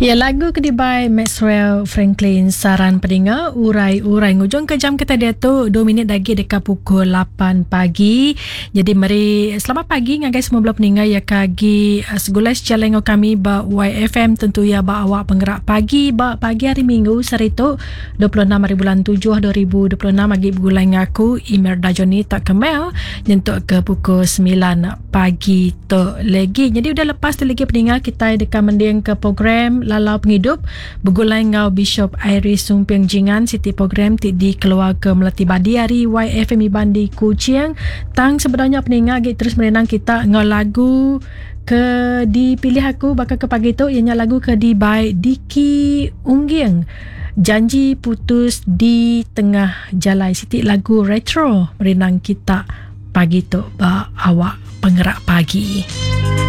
Ya, lagu Kedibai Maxwell Franklin, saran pendengar urai-urai ngujung ke jam kita dia tu 2 minit lagi dekat pukul 8 pagi. Jadi mari selamat pagi ngagai semua belah pendengar ya kagi segulas challenge kami ba YFM tentu ya ba awak penggerak pagi ba pagi hari Minggu seritu 26 hari bulan 7 2026 bagi bulan aku Imelda Joni tak kemel nyentuk ke pukul 9 pagi tu lagi. Jadi udah lepas tu lagi pendengar kita dekat mending ke program Lalau Penghidup bergulai ngau Bishop Iris Sumpiang Jingan Siti program di keluarga Melati Badi hari YFM Bandi Kuching tang sebenarnya pendengar terus merenang kita ngau lagu ke dipilih aku bakal ke pagi tu ianya lagu ke di by Diki Unggiang Janji Putus di Tengah Jalan Siti lagu retro merenang kita pagi tu ba awak penggerak pagi.